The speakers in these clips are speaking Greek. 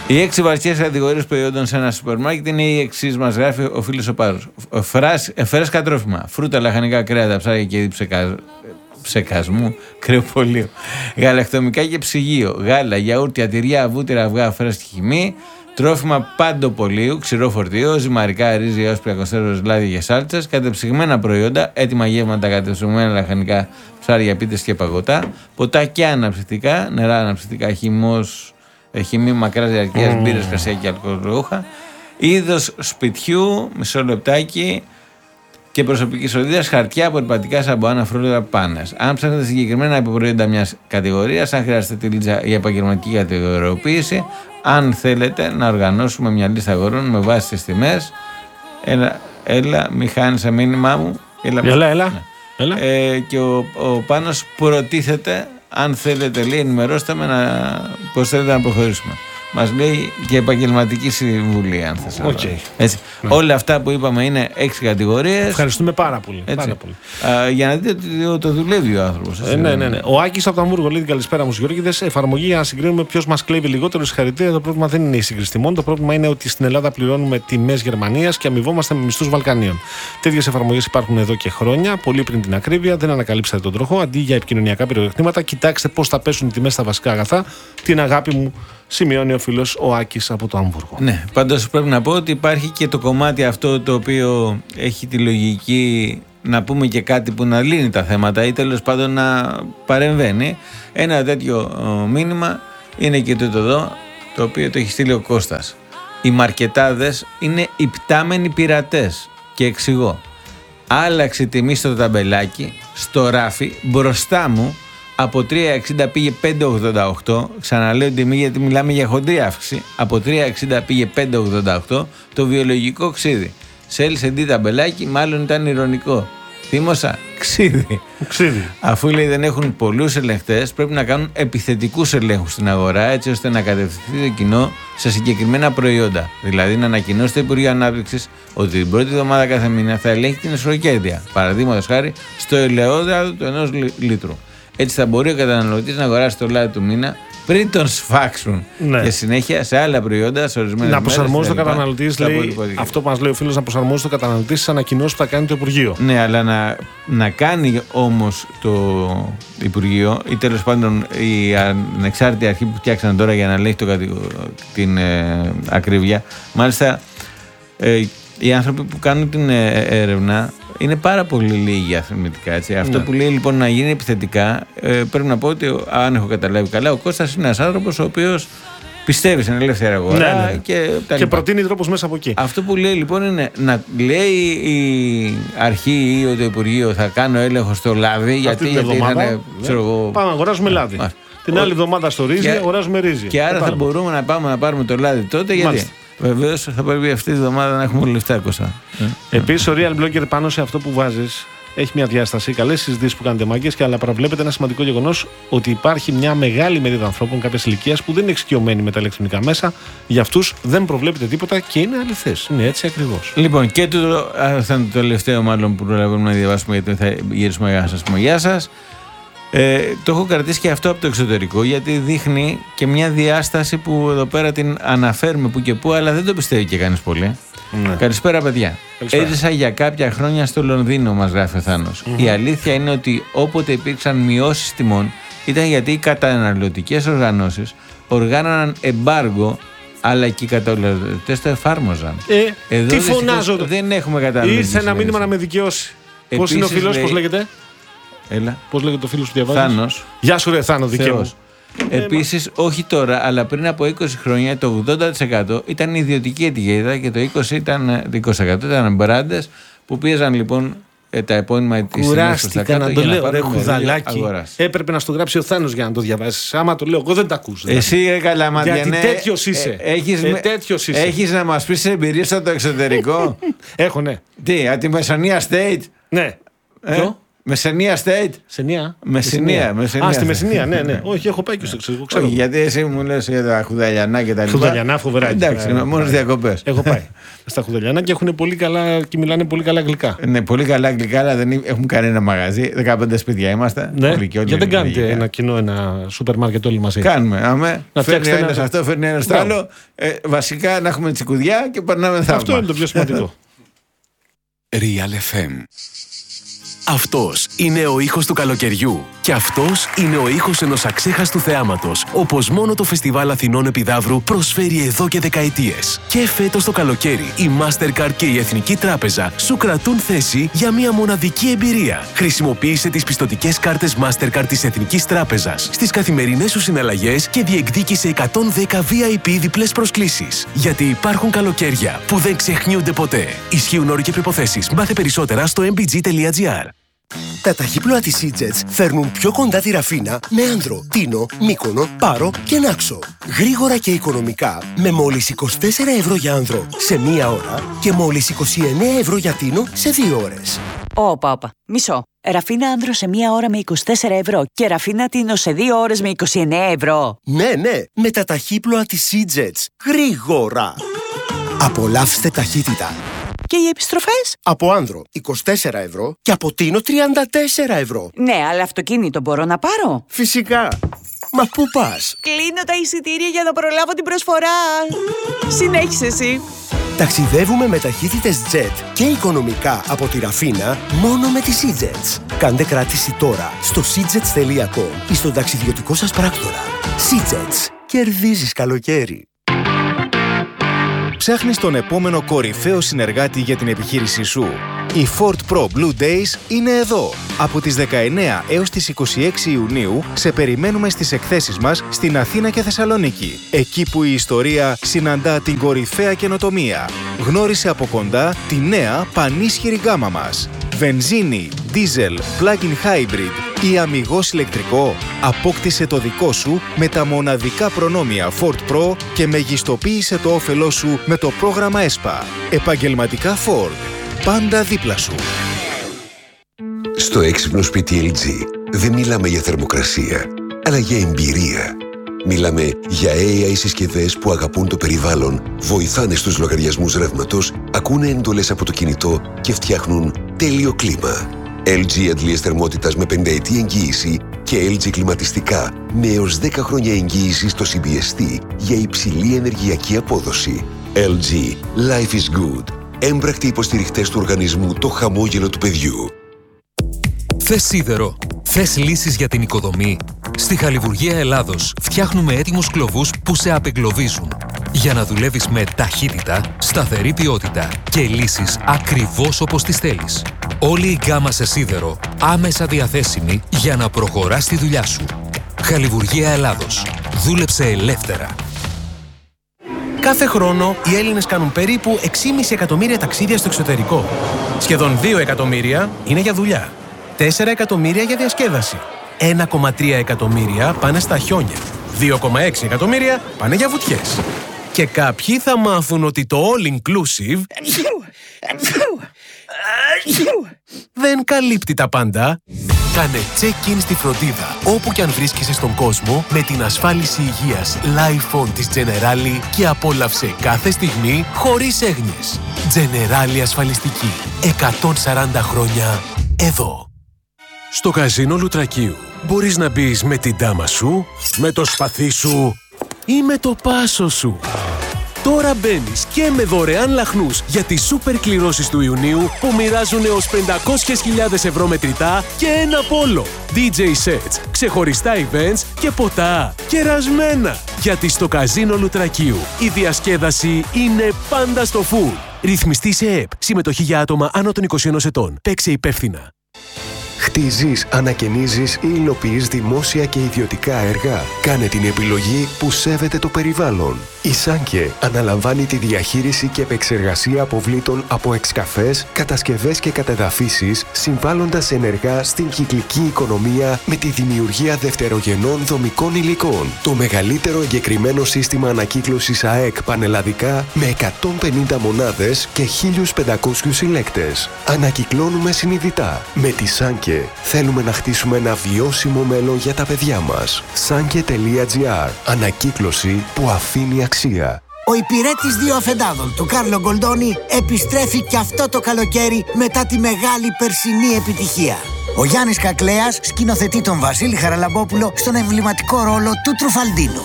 Οι 6 βασικές κατηγορίες προϊόντων σε ένα σούπερ μάρκετ είναι οι εξής, μας γράφει ο φίλος ο Πάρος. Φρέσκα τρόφιμα, φρούτα, λαχανικά, κρέατα, ψάρια και είδη ψεκασμού, κρεοπολείο, γαλακτομικά και ψυγείο, γάλα, γιαούρτια, τυριά, βούτυρα, αυγά, φρέσκη χυμή, τρόφιμα παντοπολίου, ξηρό φορτίο, ζυμαρικά, ρύζι, όσπρια, κονσέρβες, λάδια και σάλτσες, κατεψυγμένα προϊόντα, έτοιμα γεύματα, κατεψυγμένα λαχανικά, ψάρια, πίτες και παγωτά, ποτά και αναψυκτικά, νερά αναψυκτικά, χυμή μακράς διαρκείας, μπύρες, κρασιά και αλκοολούχα, είδος σπιτιού, μισό λεπτάκι, και προσωπική φροντίδα, χαρτιά, απορριπαντικά, σαμπουάνα, φρούτα, πάνες. Αν ψάχνετε συγκεκριμένα υποπροϊόντα μιας κατηγορίας, αν χρειάζεται τη λίτσα για επαγγελματική κατηγοριοποίηση, αν θέλετε να οργανώσουμε μια λίστα αγορών με βάση τις τιμές, έλα, μη χάνεις το μήνυμά μου. Έλα. Και ο Πάνος προτίθεται, αν θέλετε, λέει, ενημερώστε με πώς θέλετε να προχωρήσουμε. Μας λέει και επαγγελματική συμβουλή, αν θες. Έτσι. Όλα αυτά που είπαμε είναι 6 κατηγορίες. Ευχαριστούμε πάρα πολύ. Για να δείτε ότι το δουλεύει ο άνθρωπος. Ναι. Ο Άκης από το Αμβούργο λέει: καλησπέρα μου, Γιώργηδες. Εφαρμογή για να συγκρίνουμε ποιος μας κλέβει λιγότερο. Συγχαρητήρια. Το πρόβλημα δεν είναι η σύγκριση τιμών. Το πρόβλημα είναι ότι στην Ελλάδα πληρώνουμε τιμές Γερμανίας και αμοιβόμαστε με μισθούς Βαλκανίων. Τέτοιες εφαρμογές υπάρχουν εδώ και χρόνια, πολύ πριν την ακρίβεια. Δεν ανακαλύψατε τον τροχό. Αντί για επικοινωνιακά πυροτεχνήματα, κοιτάξτε πώς θα πέσουν οι τιμές στα βασικά αγαθά. Την αγάπη μου. Σημειώνει ο φίλος ο Άκης από το Αμβούργο. Ναι, πάντως πρέπει να πω ότι υπάρχει και το κομμάτι αυτό το οποίο έχει τη λογική να πούμε και κάτι που να λύνει τα θέματα ή τέλος πάντων να παρεμβαίνει. Ένα τέτοιο μήνυμα είναι και το εδώ, το οποίο το έχει στείλει ο Κώστας. Οι μαρκετάδες είναι υπτάμενοι πειρατές και εξηγώ. Άλλαξε η τιμή στο ταμπελάκι, στο ράφι, μπροστά μου. Από 3,60 πήγε 5,88. Ξαναλέω τιμή γιατί μιλάμε για χοντρή αύξηση. Από 3,60 πήγε 5,88 το βιολογικό ξύδι. Σέλισε ντύ ταμπελάκι, μάλλον ήταν ηρωνικό. Θύμωσα, ξύδι. Αφού λέει δεν έχουν πολλούς ελεγχτές, πρέπει να κάνουν επιθετικούς ελέγχους στην αγορά, έτσι ώστε να κατευθυνθεί το κοινό σε συγκεκριμένα προϊόντα. Δηλαδή να ανακοινώσει το Υπουργείο Ανάπτυξης ότι την πρώτη εβδομάδα κάθε μήνα θα ελέγχει την εσωροκέρδεια. Παραδείγματος χάρη στο ελαιόδαδο του 1 λίτρου. Έτσι θα μπορεί ο καταναλωτής να αγοράσει το λάδι του μήνα πριν τον σφάξουν. Ναι. Και συνέχεια σε άλλα προϊόντα, σε ορισμένες μέρες. Να προσαρμόζει το καταναλωτής, λέει, αυτό που μας λέει ο φίλος, να προσαρμόζει το καταναλωτής στις ανακοινώσεις που θα κάνει το Υπουργείο. Ναι, αλλά να κάνει όμως το Υπουργείο ή τέλος πάντων η ανεξάρτητη αρχή που φτιάξαν τώρα για να ελέγχει την ακρίβεια. Μάλιστα, οι άνθρωποι που κάνουν την έρευνα είναι πάρα πολύ λίγοι αριθμητικά. Αυτό που λέει λοιπόν να γίνει επιθετικά, πρέπει να πω ότι αν έχω καταλάβει καλά, ο Κώστας είναι ένας άνθρωπος ο οποίος πιστεύει στην ελεύθερη αγορά και προτείνει τρόπους μέσα από εκεί. Αυτό που λέει λοιπόν είναι να λέει η αρχή ή το Υπουργείο θα κάνω έλεγχο στο λάδι, γιατί πάμε να αγοράζουμε λάδι. Την άλλη εβδομάδα στο ρύζι αγοράζουμε ρύζι. Και άρα θα μπορούμε να πάμε να πάρουμε το λάδι τότε, γιατί βεβαίως θα πρέπει αυτή τη εβδομάδα να έχουμε όλοι λεφτά. Επίσης, ο Real Blogger πάνω σε αυτό που βάζεις έχει μια διάσταση. Καλές συζητήσεις που κάνετε, μάγκες, αλλά παραβλέπετε ένα σημαντικό γεγονός ότι υπάρχει μια μεγάλη μερίδα ανθρώπων κάποιας ηλικίας που δεν είναι εξοικειωμένοι με τα ηλεκτρονικά μέσα. Για αυτούς δεν προβλέπετε τίποτα και είναι αληθές. Είναι έτσι ακριβώς. Λοιπόν, και θα είναι το τελευταίο μάλλον που προλαβαίνουμε να διαβάσουμε, γιατί θα γυρίσουμε για να σας πούμε γεια σας. Το έχω κρατήσει και αυτό από το εξωτερικό, γιατί δείχνει και μια διάσταση που εδώ πέρα την αναφέρουμε που και που, αλλά δεν το πιστεύει και κανείς πολύ. Ναι. Καλησπέρα, παιδιά. Έζησα για κάποια χρόνια στο Λονδίνο, μας γράφει ο Θάνος. Η αλήθεια είναι ότι όποτε υπήρξαν μειώσεις τιμών ήταν γιατί οι καταναλωτικές οργανώσεις οργάνωναν εμπάργο, αλλά και οι καταναλωτές το εφάρμοζαν. Εδώ τι φωνάζω, δεν έχουμε καταναλωτή. Ήρθε ένα μήνυμα να με δικαιώσει. Πώς είναι ο φίλος, πώς λέγεται? Έλα. Πώς λέγεται το φίλο που διαβάζεις? Θάνος. Γεια σου, ρε Θάνο, δικέ μου. Επίσης, όχι τώρα, αλλά πριν από 20 χρόνια το 80% ήταν ιδιωτική ετικέτα και το 20% ήταν μπράντες που πίεζαν λοιπόν τα επώνυμα της κουράστηκα να το λέω, ρε χουδαλάκι. Έπρεπε να στο γράψει ο Θάνος για να το διαβάσεις. Άμα το λέω, εγώ δεν τα ακούς. Εσύ, Καλαμαδιανέ, γιατί τέτοιος είσαι. Έχεις να μας πεις εμπειρίες από το εξωτερικό? Έχω, ναι. Τι, από τη Μεσσονία State? Ναι. Μεσσηνία State. Μεσσηνία. Α, στη Μεσσηνία, ναι. Όχι, έχω πάει και στο εξωτερικό. Όχι, γιατί εσύ μου λες για τα χουδαλιανά και τα λοιπά. Χουδαλιανά, φοβερά. Εντάξει, μόνο διακοπές. Έχω πάει στα χουδαλιανά και έχουν πολύ καλά και μιλάνε πολύ καλά αγγλικά. Ναι, πολύ καλά αγγλικά, αλλά δεν έχουμε κανένα μαγαζί. 15 σπίτια είμαστε. Ναι. Γιατί δεν κάνετε ένα κοινό, ένα σούπερ μάρκετ όλοι μαζί? Κάνουμε. Φέρνει ο ένας αυτό, φέρνει ένας το άλλο. Βασικά να έχουμε τσικουδιά και περνάμε θαύμα. Αυτό είναι το πιο σημαντικό. Real FM. Αυτός είναι ο ήχος του καλοκαιριού και αυτός είναι ο ήχος ενός αξέχαστου θεάματος, όπως μόνο το Φεστιβάλ Αθηνών Επιδαύρου προσφέρει εδώ και δεκαετίες. Και φέτος το καλοκαίρι η Mastercard και η Εθνική Τράπεζα σου κρατούν θέση για μια μοναδική εμπειρία. Χρησιμοποίησε τις πιστωτικές κάρτες Mastercard της Εθνικής Τράπεζας στις καθημερινές σου συναλλαγές και διεκδίκησε 110 VIP διπλές προσκλήσεις. Γιατί υπάρχουν καλοκαίρια που δεν ξεχνιούνται ποτέ. Ισχύουν όροι και προϋποθέσεις. Μάθε περισσότερα στο mbg.gr. Τα ταχύπλοα της Seajets φέρνουν πιο κοντά τη Ραφίνα με Άνδρο, Τίνο, Μύκονο, Πάρο και Νάξο. Γρήγορα και οικονομικά με μόλις 24 ευρώ για Άνδρο σε 1 ώρα και μόλις 29 ευρώ για Τίνο σε 2 ώρες. Όπα. Μισό. Ραφίνα Άνδρο σε 1 ώρα με 24 ευρώ και Ραφίνα Τίνο σε 2 ώρες με 29 ευρώ. Ναι, με τα ταχύπλοα της Seajets. Γρήγορα. Απολαύστε ταχύτητα. Και οι επιστροφές? Από Άνδρο 24 ευρώ και από Τίνο 34 ευρώ. Ναι, αλλά αυτοκίνητο μπορώ να πάρω? Φυσικά. Μα πού πας? Κλείνω τα εισιτήρια για να προλάβω την προσφορά. Συνέχισε εσύ. Ταξιδεύουμε με ταχύτητες jet και οικονομικά από τη Ραφίνα μόνο με τις Seajets. Κάντε κράτηση τώρα στο seajets.com ή στον ταξιδιωτικό σας πράκτορα. Seajets. Κερδίζεις καλοκαίρι. Ψάχνεις τον επόμενο κορυφαίο συνεργάτη για την επιχείρησή σου? Η Ford Pro Blue Days είναι εδώ. Από τις 19 έως τις 26 Ιουνίου σε περιμένουμε στις εκθέσεις μας στην Αθήνα και Θεσσαλονίκη. Εκεί που η ιστορία συναντά την κορυφαία καινοτομία. Γνώρισε από κοντά τη νέα πανίσχυρη γκάμα μας. Βενζίνη, diesel, plug-in hybrid ή αμιγώς ηλεκτρικό. Απόκτησε το δικό σου με τα μοναδικά προνόμια Ford Pro και μεγιστοποίησε το όφελό σου με το πρόγραμμα ESPA. Επαγγελματικά Ford. Πάντα δίπλα σου. Στο έξυπνο σπίτι LG δεν μιλάμε για θερμοκρασία, αλλά για εμπειρία. Μιλάμε για AI συσκευές που αγαπούν το περιβάλλον, βοηθάνε στους λογαριασμούς ρεύματος, ακούνε εντολές από το κινητό και φτιάχνουν τέλειο κλίμα. LG αντλίες θερμότητας με 5ετή εγγύηση και LG κλιματιστικά με έως 10 χρόνια εγγύηση στο CBST για υψηλή ενεργειακή απόδοση. LG. Life is good. Έμπρακτοι υποστηριχτές του οργανισμού Το Χαμόγελο του Παιδιού. Θες σίδερο? Θες λύσεις για την οικοδομή? Στη Χαλιβουργία Ελλάδος φτιάχνουμε έτοιμους κλωβούς που σε απεγκλωβίζουν για να δουλεύεις με ταχύτητα, σταθερή ποιότητα και λύσεις ακριβώς όπως τις θέλεις. Όλη η γκάμα σε σίδερο άμεσα διαθέσιμη για να προχωράς τη δουλειά σου. Χαλιβουργία Ελλάδος. Δούλεψε ελεύθερα. Κάθε χρόνο οι Έλληνες κάνουν περίπου 6,5 εκατομμύρια ταξίδια στο εξωτερικό. Σχεδόν 2 εκατομμύρια είναι για δουλειά. 4 εκατομμύρια για διασκέδαση. 1,3 εκατομμύρια πάνε στα χιόνια. 2,6 εκατομμύρια πάνε για βουτιές. Και κάποιοι θα μάθουν ότι το all inclusive δεν καλύπτει τα πάντα. Κάνε check-in στη φροντίδα όπου και αν βρίσκεσαι στον κόσμο με την ασφάλιση υγείας Life On της Generali και απόλαυσε κάθε στιγμή χωρίς έγνοιες. Generali ασφαλιστική. 140 χρόνια εδώ. Στο καζίνο Λουτρακίου μπορείς να μπεις με την ντάμα σου, με το σπαθί σου ή με το πάσο σου. Τώρα μπαίνεις και με δωρεάν λαχνούς για τις σούπερ κληρώσεις του Ιουνίου που μοιράζουν έως 500.000 ευρώ μετρητά και ένα πόλο. DJ sets, ξεχωριστά events και ποτά κερασμένα. Γιατί στο καζίνο Λουτρακίου η διασκέδαση είναι πάντα στο full. Ρυθμιστή σε ΕΠ. Συμμετοχή για άτομα άνω των 21 ετών. Παίξε υπεύθυνα. Χτίζεις, ανακαινίζεις ή υλοποιείς δημόσια και ιδιωτικά έργα. Κάνε την επιλογή που σέβεται το περιβάλλον. Η Σάνκε αναλαμβάνει τη διαχείριση και επεξεργασία αποβλήτων από εξκαφές, κατασκευές και κατεδαφίσεις, συμβάλλοντας ενεργά στην κυκλική οικονομία με τη δημιουργία δευτερογενών δομικών υλικών. Το μεγαλύτερο εγκεκριμένο σύστημα ανακύκλωσης ΑΕΚ πανελλαδικά με 150 μονάδες και 1.500 συλλέκτες. Ανακυκλώνουμε συνειδητά. Με τη Σάνκε Θέλουμε να χτίσουμε ένα βιώσιμο μέλλον για τα παιδιά μας. Sanke.gr. Ανακύκλωση που αφήνει αξία. Ο υπηρέτης 2 αφεντάδων του Κάρλο Γκολντόνι επιστρέφει και αυτό το καλοκαίρι μετά τη μεγάλη περσινή επιτυχία. Ο Γιάννης Κακλέας σκηνοθετεί τον Βασίλη Χαραλαμπόπουλο στον εμβληματικό ρόλο του Τρουφαλντίνο.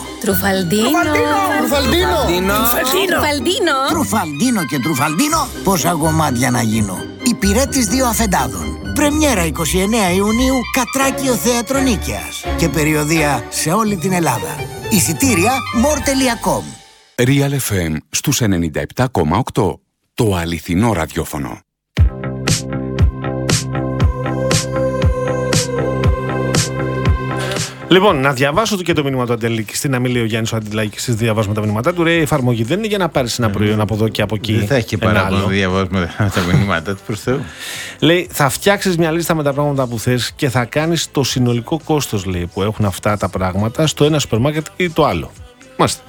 Τρουφαλντίνο και Τρουφαλντίνο, πόσα γομάτια να γίνω. Υπηρέτης 2 αφεντάδων. Πρεμιέρα 29 Ιουνίου, Κατράκιο Θέατρο Νίκαιας. Και περιοδεία σε όλη την Ελλάδα. Εισιτήρια more.com. Real FM στους 97,8. Το αληθινό ραδιόφωνο. Λοιπόν, να διαβάσω και το μήνυμα του Αντελίκη. Να μην λέει ο Γιάννης ο Αντιλάκης, διαβάζουμε τα μηνύματά του. Ρε, η εφαρμογή δεν είναι για να πάρεις ένα προϊόν από εδώ και από εκεί. Δεν θα έχει και παράπονο να διαβάζουμε τα μηνύματά του προς Θεού. Λέει, θα φτιάξεις μια λίστα με τα πράγματα που θες και θα κάνεις το συνολικό κόστος, λέει, που έχουν αυτά τα πράγματα στο ένα σούπερ μάρκετ ή το άλλο. Μάλιστα.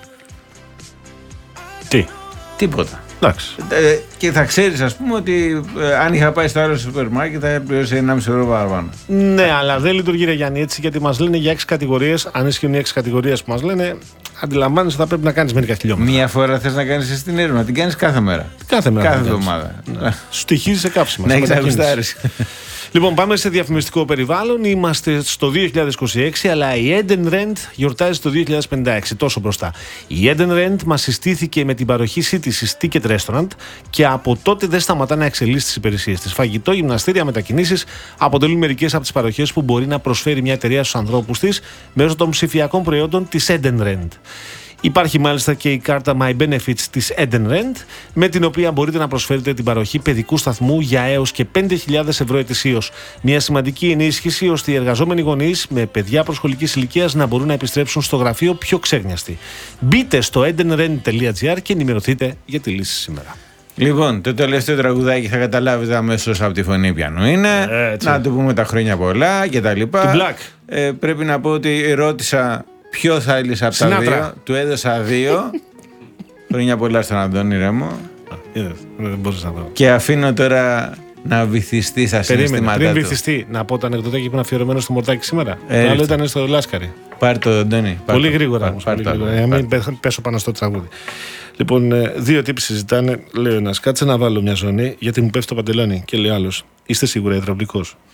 Τι. Τίποτα. Εντάξει. Και θα ξέρεις, ας πούμε, ότι αν είχα πάει στο άλλο σούπερ μάρκετ θα πληρώσει 1,5 ευρώ παραπάνω. Ναι, αλλά δεν λειτουργεί, ρε Γιάννη, έτσι, γιατί μας λένε για 6 κατηγορίες. Αν ισχύουν οι 6 κατηγορίες που μας λένε, αντιλαμβάνεσαι ότι θα πρέπει να κάνεις μερικά χιλιόμετρα. Μία φορά θες να κάνεις εσύ την έρευνα, την κάνεις κάθε μέρα. Κάθε εβδομάδα. Ναι. Σου στοιχίζει σε κάψιμα. Να έχεις να γουστάρεις. Λοιπόν, πάμε σε διαφημιστικό περιβάλλον. Είμαστε στο 2026, αλλά η Eden Rent γιορτάζει το 2056, τόσο μπροστά. Η Eden Rent μας συστήθηκε με την παροχή σύντησης Ticket Restaurant και από τότε δεν σταματά να εξελίσσει τις υπηρεσίες της. Φαγητό, γυμναστήρια, μετακινήσεις αποτελούν μερικές από τις παροχές που μπορεί να προσφέρει μια εταιρεία στους ανθρώπους της μέσω των ψηφιακών προϊόντων της Eden Rent. Υπάρχει μάλιστα και η κάρτα My Benefits της Eden Rent, με την οποία μπορείτε να προσφέρετε την παροχή παιδικού σταθμού για έως και 5.000 ευρώ ετησίως. Μια σημαντική ενίσχυση ώστε οι εργαζόμενοι γονείς με παιδιά προσχολικής ηλικίας να μπορούν να επιστρέψουν στο γραφείο πιο ξέγνιαστοι. Μπείτε στο edenrent.gr και ενημερωθείτε για τη λύση σήμερα. Λοιπόν, το τελευταίο τραγουδάκι θα καταλάβετε αμέσως από τη φωνή ποιανού είναι. Να του πούμε τα χρόνια πολλά και τα λοιπά. Πρέπει να πω ότι ρώτησα ποιο θέλεις από τα δύο. Του έδωσα 2. Χρόνια πολλά στον Αντώνη Ρέμο. Και αφήνω τώρα να βυθιστεί στα συναισθήματά του. Πριν βυθιστεί, να πω το ανεκδοτάκι που είναι αφιερωμένο στο Μορτάκι σήμερα. Το άλλο ήταν στο Λάσκαρη. Πάρ' το, Αντώνη. Πολύ γρήγορα. Για να μην πέσω πάνω στο τραγούδι. Λοιπόν, 2 τύποι συζητάνε. Λέει ο ένας, κάτσε να βάλω μια ζώνη γιατί μου πέφτει το παντελόνι. Και λέει ο άλλος, είστε σίγουρα υδραυλικός?